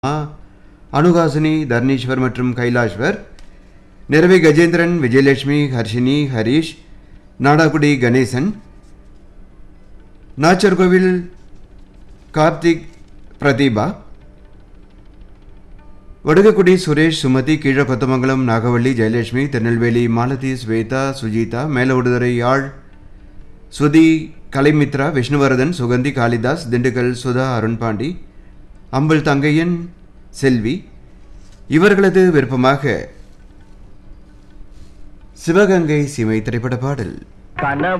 அனுகாசினி, தர்ணீஸ்வர் மற்றும் கைலாஷ்வர், நிரவி கஜேந்திரன், விஜயலட்சுமி, ஹர்ஷினி, ஹரீஷ், நாடாகுடி கணேசன், நாச்சர்கோவில் கார்த்திக், பிரதீபா, வடுகக்குடி சுரேஷ், சுமதி, கீழக்கொத்தமங்கலம் நாகவள்ளி, ஜெயலட்சுமி, திருநெல்வேலி மாலதி, ஸ்வேதா, சுஜிதா, மேலவுடுதுறை யாழ் சுதி, கலைமித்ரா, விஷ்ணுவர்தன், சுகந்தி, காளிதாஸ், திண்டுக்கல் சுதா, அருண்பாண்டி, அம்பல் தங்கையன், செல்வி. இவர்களது விருப்பமாக சிவகங்கை சீமை திரைப்பட பாடல்.